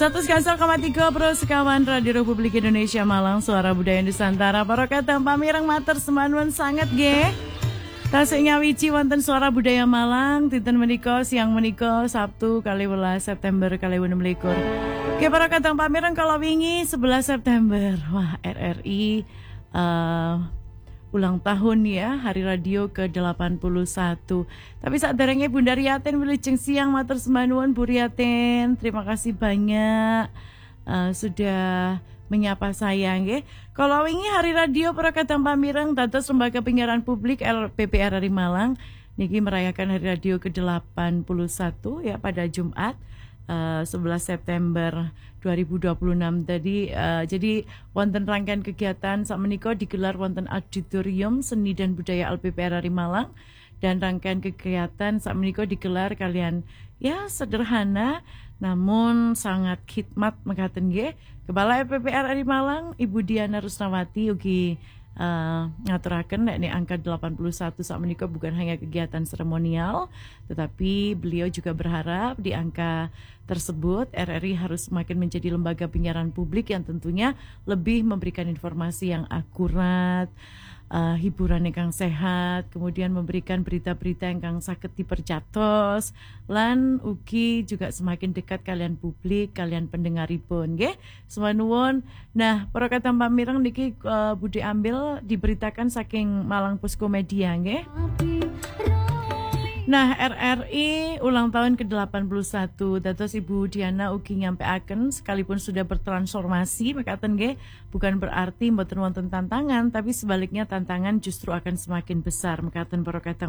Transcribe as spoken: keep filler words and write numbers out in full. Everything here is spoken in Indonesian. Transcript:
seratus koma tiga Pro Sekawan Radio Republik Indonesia Malang, Suara Budaya Nusantara. Barokatan pamireng matur semanuan sangat ge. Tasik ngawiji wonten Suara Budaya Malang dinten menika siang menika Sabtu kali welas September kali enem likur. Ge barokatan pamireng kalau wingi sebelas September. Wah, R R I uh, ulang tahun ya, Hari Radio ke delapan puluh satu. Tapi saat derenge Bunda Riatin wilujeng siang matur semanuan Bu Riatin. Terima kasih banyak uh, sudah menyapa saya nggih. Kalau wingi Hari Radio para kadang pamireng dados Lembaga Penyiaran Publik L P P R R I Malang niki merayakan Hari Radio ke delapan puluh satu ya pada Jumat Uh, sebelas September dua ribu dua puluh enam tadi. Uh, jadi wonten rangkaian kegiatan sakmenika digelar wonten Auditorium Seni dan Budaya L P P R R I Malang, dan rangkaian kegiatan sakmenika digelar kalian ya sederhana namun sangat khidmat mekaten nggih. Kepala L P P R R I Malang Ibu Diana Rusnawati ugi Uh, ngaturaken nek nek angka delapan puluh satu saat menika bukan hanya kegiatan seremonial, tetapi beliau juga berharap di angka tersebut R R I harus semakin menjadi lembaga penyiaran publik yang tentunya lebih memberikan informasi yang akurat, uh, hiburan yang sehat, kemudian memberikan berita-berita yang kang saged dipercatos, lan ugi juga semakin dekat kalian publik, kalian pendengaripun nggih. Semono. Nah, para kadang pamireng niki uh, Budi ambil diberitakan saking Malang Posko Media nggih. Nah, R R I ulang tahun ke delapan puluh satu. Dados Ibu Diana ugi nyampeaken sekalipun sudah bertransformasi mekaten nggih, bukan berarti mboten wonten tantangan, tapi sebaliknya tantangan justru akan semakin besar mekaten para kadang